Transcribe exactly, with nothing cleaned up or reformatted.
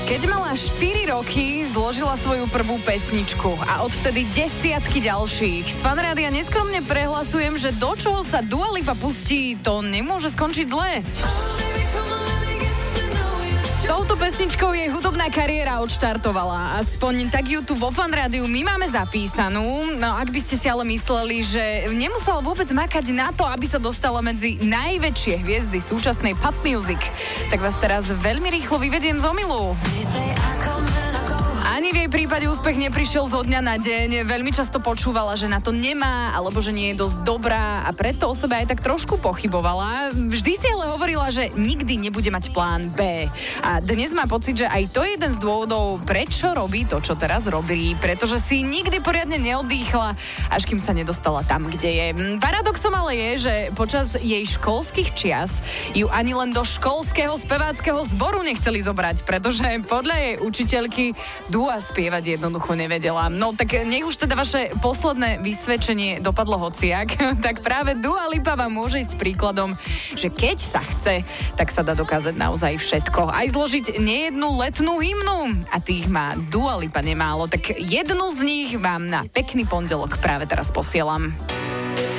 Keď mala štyri roky, zložila svoju prvú pesničku a odvtedy desiatky ďalších. Z Fanrádia neskromne prehlasujem, že do čoho sa Dua Lipa pustí, to nemôže skončiť zle. Touto pesničkou jej hudobná kariéra odštartovala. Aspoň tak ju tu vo Fanrádiu my máme zapísanú. No ak by ste si ale mysleli, že nemusela vôbec makať na to, aby sa dostala medzi najväčšie hviezdy súčasnej pop music, tak vás teraz veľmi rýchlo vyvediem z omylu. Ani v jej prípade úspech neprišiel zo dňa na deň. Veľmi často počúvala, že na to nemá, alebo že nie je dosť dobrá a preto o sebe aj tak trošku pochybovala. Vždy si ale hovorila, že nikdy nebude mať plán B. A dnes má pocit, že aj to je jeden z dôvodov, prečo robí to, čo teraz robí. Pretože si nikdy poriadne neodýchla, až kým sa nedostala tam, kde je. Paradoxom ale je, že počas jej školských čias ju ani len do školského speváckeho zboru nechceli zobrať, pretože podľa jej učiteľky Dua spievať jednoducho nevedela. No tak nech už teda vaše posledné vysvedčenie dopadlo hociak, tak práve Dua Lipa vám môže ísť príkladom, že keď sa chce, tak sa dá dokázať naozaj všetko. Aj zložiť nejednú letnú hymnu. A tých má Dua Lipa nemálo, tak jednu z nich vám na pekný pondelok práve teraz posielam.